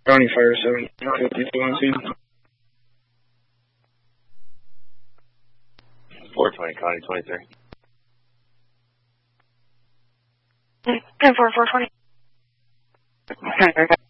County Fire 752 on scene. 420, County 23. 10-4, 420.